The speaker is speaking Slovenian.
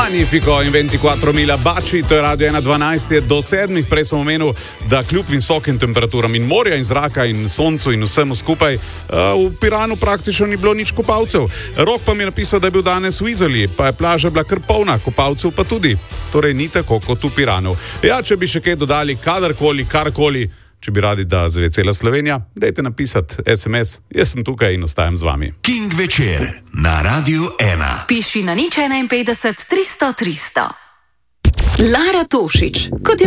Magnifico in 24.000 baci, to je Radio 1.12, je do 7. Prej sem omenil, da kljub visokim temperaturam in morja in zraka in soncu in vsemu skupaj, v Piranu praktično ni bilo nič kopalcev. Rok pa mi je napisal, da je bil danes v Izoli, pa je plaža bila kar polna, kopalcev pa tudi. Torej ni tako kot v Piranu. Ja, če bi še kaj dodali, kadarkoli, karkoli, če bi radi, da zve cela Slovenija, dajte napisati SMS, jaz sem tukaj in ostajam z vami. King večer na Radiu 1. Piši na 051 300 300. Lara Tošić, kot je